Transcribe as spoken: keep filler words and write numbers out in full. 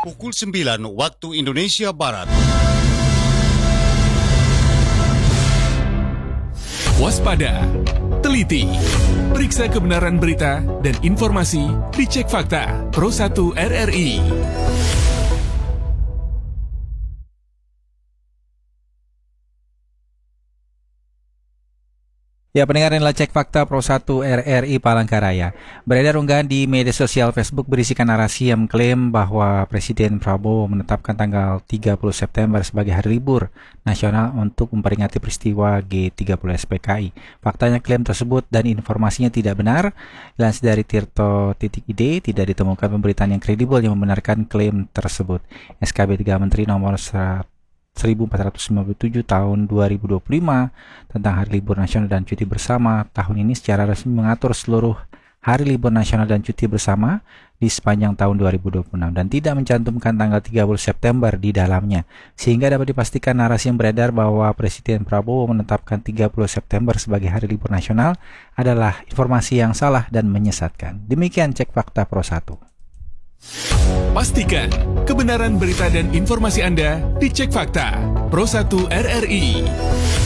Pukul sembilan waktu Indonesia Barat. Waspada, teliti, periksa kebenaran berita dan informasi, dicek fakta Pro satu R R I. Ya, pendengar inilah Cek Fakta Pro satu R R I Palangkaraya. Beredar unggahan di media sosial Facebook berisikan narasi yang mengklaim bahwa Presiden Prabowo menetapkan tanggal tiga puluh September sebagai hari libur nasional untuk memperingati peristiwa G tiga puluh S P K I. Faktanya klaim tersebut dan informasinya tidak benar. Dilansir dari Tirto titik I D, tidak ditemukan pemberitaan yang kredibel yang membenarkan klaim tersebut. S K B tiga Menteri nomor seribu empat ratus sembilan puluh tujuh tahun dua ribu dua puluh lima tentang Hari Libur Nasional dan Cuti Bersama tahun ini secara resmi mengatur seluruh Hari Libur Nasional dan Cuti Bersama di sepanjang tahun dua ribu dua puluh enam dan tidak mencantumkan tanggal tiga puluh September di dalamnya, sehingga dapat dipastikan narasi yang beredar bahwa Presiden Prabowo menetapkan tiga puluh September sebagai Hari Libur Nasional adalah informasi yang salah dan menyesatkan. Demikian Cek Fakta Pro satu. Pastikan kebenaran berita dan informasi Anda dicek fakta Pro satu R R I.